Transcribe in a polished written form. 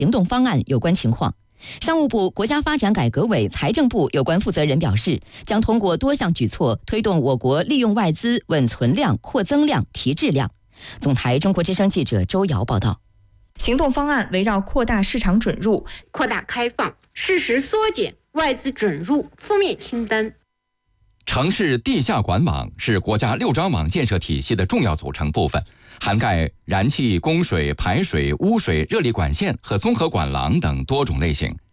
行动方案有关情况。商务部、国家发展改革委、财政部有关负责人表示，将通过多项举措推动我国利用外资稳存量、扩增量、提质量。总台中国之声记者周瑶报道。 行动方案围绕扩大市场准入、 扩大开放、适时缩减外资准入负面清单。 城市地下管网是国家6张网建设体系的重要组成部分，涵盖燃气、供水、排水、污水、热力管线和综合管廊等多种类型。